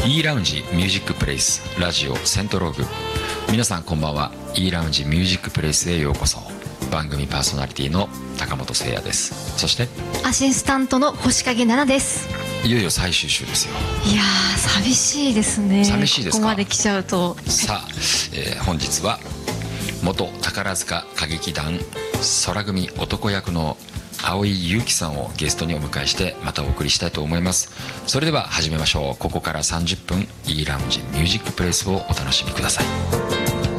E ラウンジミュージックプレイスラジオセントローグ。皆さんこんばんは。 E ラウンジミュージックプレイスへようこそ。番組パーソナリティの高本誠也です。そしてアシスタントの星影奈々です。 いよいよ最終週ですよ。 いやー寂しいですね。 寂しいですか。 ここまで来ちゃうとさあ、本日は元宝塚歌劇団空組男役の蒼井優樹さんをゲストにお迎えしてまたお送りしたいと思います。それでは始めましょう。ここから30分 E ラウンジミュージックプレイスをお楽しみください。